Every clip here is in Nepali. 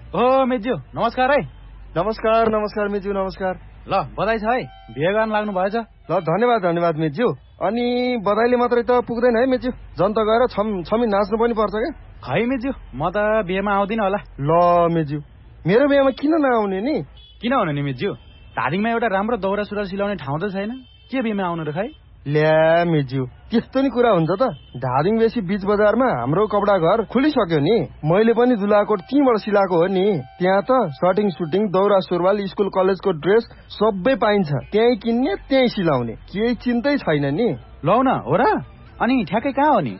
ओ मेज्यू नमस्कार है। नमस्कार मेज्यू नमस्कार। ल बधाई छ है, बिहे गर्न लाग्नु भएछ। ल धन्यवाद मेज्यू। अनि बधाईले मात्रै त पुग्दैन है मेज्यू, जनता गएर छमी नाच्नु पनि पर्छ क्या। खै मेज्यू, म त बिहेमा आउँदिन होला। ल मेज्यू, मेरो बिहेमा किन नआउने नि? किन हुनु नि मेज्यू, धादिङमा एउटा राम्रो दौरा सुरुवाल सिलाउने ठाउँ त छैन, के बिहेमा आउनु र खै? ल्या मेज्यू, त्यस्तो नि कुरा हुन्छ त। धादिङ बेसी बीच बजारमा हाम्रो कपडा घर खुलिसक्यो नि। मैले पनि दुलाकोट त्यहीँबाट सिलाएको हो नि। त्यहाँ त सर्टिङ सुटिङ दौरा सुरुवाल स्कुल कलेजको ड्रेस सबै पाइन्छ। त्यहीँ किन्ने त्यहीँ सिलाउने, केही चिन्तै छैन नि। लौ न हो र। अनि ठ्याक्कै कहाँ हो नि?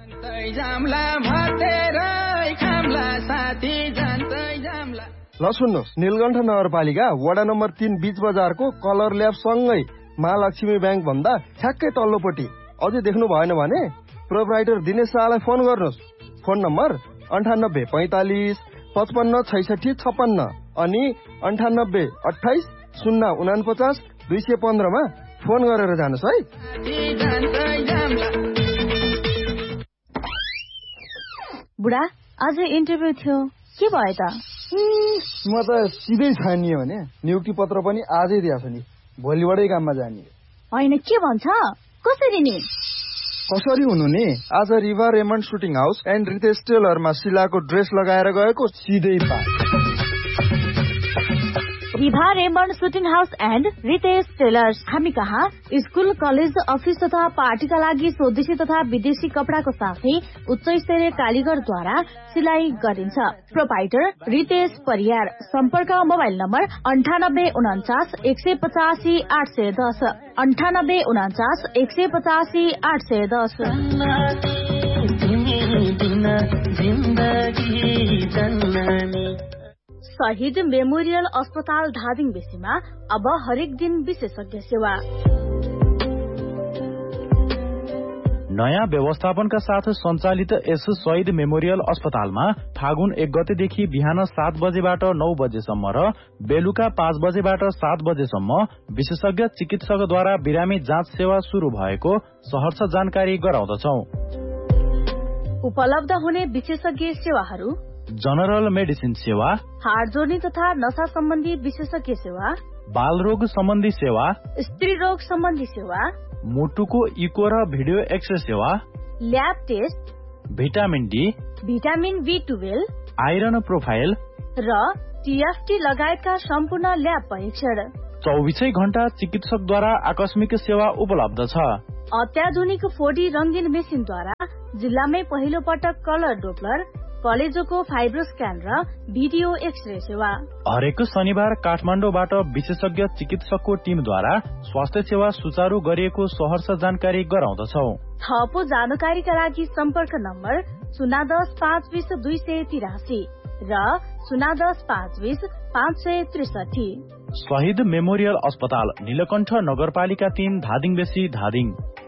ल सुन्नुहोस्, नीलकण्ठ नगरपालिका वडा नम्बर 3 बीच बजारको कलर ल्याब सँगै महालक्ष्मी ब्याङ्क भन्दा ठ्याक्कै तल्लोपट्टि। अझै देख्नु भएन भने प्रोपराइटर दिनेश शाहलाई फोन गर्नुहोस्। फोन नम्बर 98 45 55 66 56 अनि 98 28 049 215 मा फोन गरेर जानुहोस् है। बुढा आज इन्टरभ्यू थियो, के भयो त? म त सिधै छानियो भने नियुक्ति पत्र पनि आजै दिएको छु नि, भोलिबाटै काममा जाने। होइन के भन्छ, कसरी नि? कसरी हुनु नि, आज Riva Raymond shooting house and Ritesh टेलरमा सिलाको dress लगाएर गएको, सिधै पा। Riva Raymond shooting house and Ritesh tailors. हामी कहाँ स्कुल कलेज अफिस तथा पार्टीका लागि स्वदेशी तथा विदेशी कपडाको साथै उच्च स्तरीय कालीगरद्वारा सिलाइ गरिन्छ। प्रोपाइटर रितेश परियार। सम्पर्क मोबाइल नम्बर 98 49 185 810 98 49 185 810। शहीद मेमोरियल अस्पताल धादिङ बेसीमा अब हरेक दिन विशेषज्ञ सेवा। नयाँ व्यवस्थापनका साथ सञ्चालित यस शहीद मेमोरियल अस्पतालमा फागुन 1 गतेदेखि बिहान 7 बजेबाट 9 बजेसम्म र बेलुका 5 बजेबाट 7 बजेसम्म विशेषज्ञ चिकित्सकद्वारा बिरामी जाँच सेवा शुरू भएको सहर्ष जानकारी गराउँदछौं। उपलब्ध हुने विशेषज्ञ सेवाहरू: जनरल मेडिसिन सेवा, हाड जोड्ने तथा नशा सम्बन्धी विशेषज्ञ सेवा, बाल रोग सम्बन्धी सेवा, स्त्री रोग सम्बन्धी सेवा, मुटुको इको र भिडियो एक्सरे सेवा, lab test, vitamin D, vitamin B12, iron profile र TFT लगायतका सम्पूर्ण ल्याब परीक्षण। 24 घण्टा चिकित्सकद्वारा आकस्मिक सेवा उपलब्ध छ। अत्याधुनिक 4D रंगीन मेसिनद्वारा जिल्लामै पहिलो पटक कलर डोप्लर, कलेजोको फाइब्रो स्क्यान र भिडियो एक्सरे सेवा। हरेक शनिबार काठमाडौँबाट विशेषज्ञ चिकित्सकको टिमद्वारा स्वास्थ्य सेवा सुचारू गरिएको सहर्ष जानकारी गराउँदछौं। थप जानकारीका लागि सम्पर्क नम्बर 010 520 283 र 010 520 563। शहीद मेमोरियल अस्पताल, नीलकण्ठ नगरपालिका 3 धादिङ बेसी धादिङ।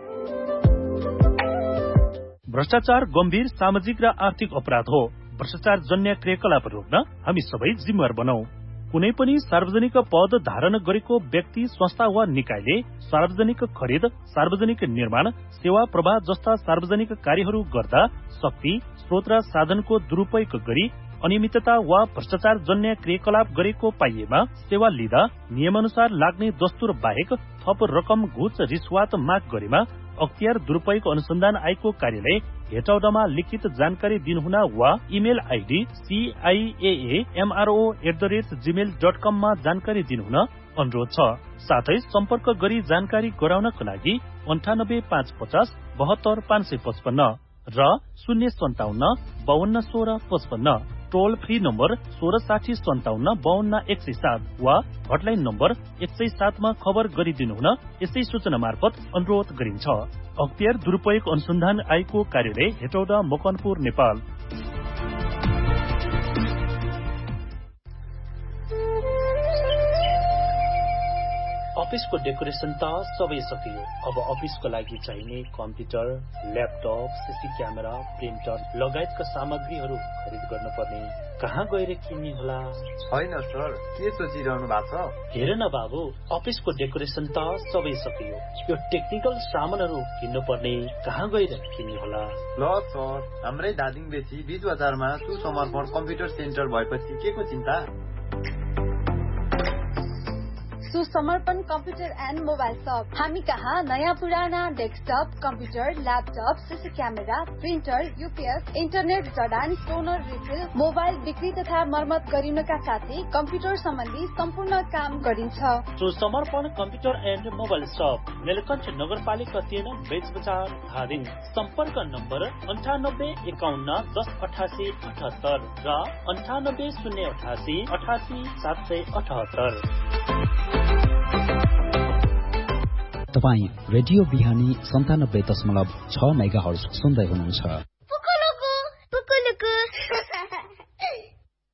भ्रष्टाचार गम्भीर सामाजिक र आर्थिक अपराध हो। भ्रष्टाचार जन्य क्रियाकलाप रोक्न हामी सबै जिम्मेवार बनौं। कुनै पनि सार्वजनिक पद धारण गरेको व्यक्ति, संस्था वा निकायले सार्वजनिक खरिद, सार्वजनिक निर्माण, सेवा प्रवाह जस्ता सार्वजनिक कार्यहरू गर्दा शक्ति, स्रोत र साधनको दुरूपयोग गरी अनियमितता वा भ्रष्टाचार जन्य क्रियाकलाप गरेको पाइएमा सेवा लिँदा नियमानुसार लाग्ने दस्तुर बाहेक थप रकम, घुस, रिश्वत माग गरेमा अख्तियार दुरूपयोग अनुसन्धान आयोगको कार्यालय हेटौडामा लिखित जानकारी दिनुहुन वा इमेल आइडी ciaamro@gmail.com मा जानकारी दिनुहुन अनुरोध छ। साथै सम्पर्क गरी जानकारी गराउनका लागि 98 550 72 555 र 057 52 16 55, टोल फ्री नम्बर 1660 57 52 107 वा हटलाइन नम्बर 107 मा खबर गरिदिनुहुन यसै सूचना मार्फत अनुरोध गरिन्छ। अख्तियार दुरूपयोग अनुसन्धान आयोगको कार्यालय हेटौडा, मकनपुर, नेपाल। अफिसको डेकोरेसन त सबै सकियो। अब अफिसको लागि चाहिने computer, laptop, CC camera, printer लगायतका सामग्रीहरू खरिद गर्नुपर्ने। कहाँ गएर किन्ने होला? छैन सर, के सोचिरहनु भएको छ? हेर न बाबु, अफिसको डेकोरेसन त सबै सकियो, यो टेक्निकल सामानहरू किन्नुपर्ने। कहाँ गएर किन्ने होला? ल सर, हाम्रै धादिङ बेसी बीच बजारमा सुसमर्पण कम्प्युटर सेन्टर भएपछि के को चिन्ता? सुसमर्पण कम्प्युटर एन्ड मोबाइल शप। हामी कहाँ नयाँ पुराना desktop, computer, laptop, CC camera, printer, UPS, internet जडान, टोनर रिफिल, मोबाइल बिक्री तथा मर्मत गरिनका साथै कम्प्युटर सम्बन्धी सम्पूर्ण काम गरिन्छ। सुसमर्पण कम्प्युटर एन्ड मोबाइल शप, नीलकण्ठ नगरपालिका 3 बेच बजार धादिङ। सम्पर्क नम्बर 9851108878 र 9808887778। तपाईँ रेडियो बिहानी 97.6 मेगाहर्ज सुन्दै हुनुहुन्छ।